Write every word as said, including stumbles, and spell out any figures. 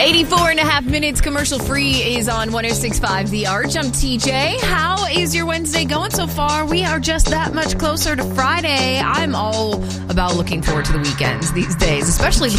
eighty-four and a half minutes commercial free is on one oh six point five The Arch. I'm T J. How is your Wednesday going so far? We are just that much closer to Friday. I'm all about looking forward to the weekends these days, especially